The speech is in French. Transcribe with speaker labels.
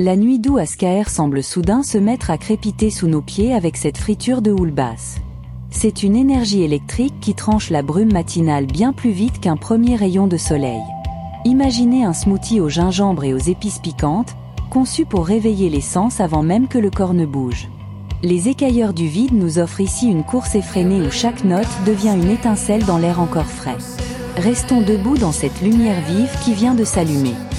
Speaker 1: La nuit d'où Ascaer semble soudain se mettre à crépiter sous nos pieds avec cette friture de houle basse. C'est une énergie électrique qui tranche la brume matinale bien plus vite qu'un premier rayon de soleil. Imaginez un smoothie au gingembre et aux épices piquantes, conçu pour réveiller les sens avant même que le corps ne bouge. Les écailleurs du vide nous offrent ici une course effrénée où chaque note devient une étincelle dans l'air encore frais. Restons debout dans cette lumière vive qui vient de s'allumer.